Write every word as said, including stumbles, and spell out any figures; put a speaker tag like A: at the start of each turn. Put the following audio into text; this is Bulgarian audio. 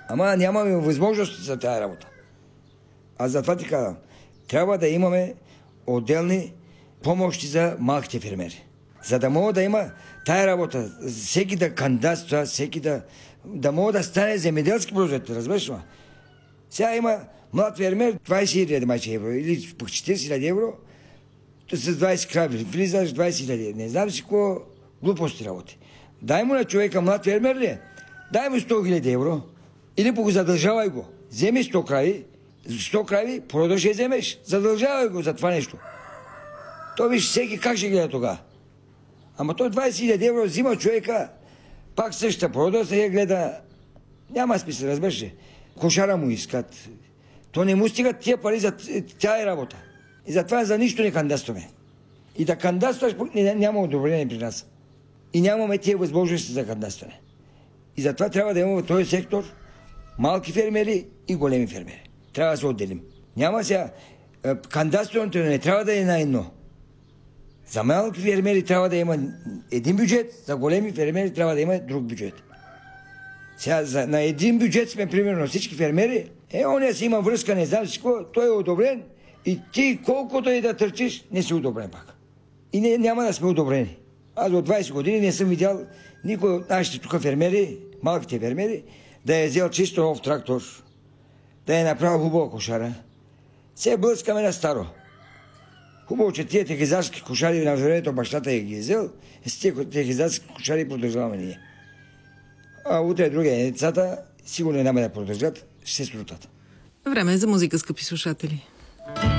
A: Ама нямаме възможност за тази работа. Аз затова ти казвам, трябва да имаме отделни помощи за малките фермери. За да мога да има тая работа, всеки да кандидатства, всеки да, да мога да стане земеделски производител, разбираш ли? Сега има млад фермер, двайсет хиляди евро или пък четирийсет хиляди евро, с двайсет крави, влизаш двайсет хиляди. Не знам си какво глупости работи. Дай му на човека млад фермер ли? Дай му сто хиляди евро или пък задължавай го. Вземи сто крави, сто крави, продължи вземеш, задължавай го за това нещо. То виж всеки как ще гледа тогава. Ама той двайсет хиляди евро взима човека, пак същата прода се я гледа. Няма смисъл, разбираш ли? Кошара му искат. То не му стигат тия пари за тя е работа. И затова за нищо не кандидатстваме. И да кандидатстваш, няма одобрение при нас. И нямаме тия възможности за кандидатстване. И затова трябва да имаме в този сектор малки фермери и големи фермери. Трябва да се отделим. Няма сега. Кандидатстването не трябва да е на едно. За малки фермери трябва да има един бюджет, за големи фермери трябва да има друг бюджет. Сега за, на един бюджет сме примерно всички фермери, е, оня си има връзка, не знам всичко, той е одобрен и ти колкото и да търчиш, не си одобрен пак. И не, няма да сме одобрени. Аз от двайсет години не съм видял никой от нашите тук фермери, малките фермери, да е взел чисто нов трактор, да е направил хубава кошара. Се блъскаме на старо. Хубаво, че тия техизарски кошари на времето бащата е ги е взел, и с тия техизарски кошари продължаваме ние. А утре другия децата сигурно няма да продължат, ще се срутат.
B: Време е за музика, скъпи слушатели.